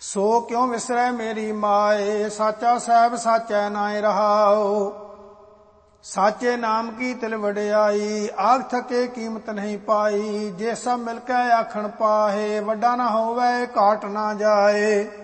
सो क्यों विसरै मेरी माए, साचा साहब साचै नाय रहाओ। साचे नाम की तिल वडियाई, आग थके कीमत नहीं पाई। जे सब मिलकै आखण पाहे, वड्डा ना होवे घाट ना जाए।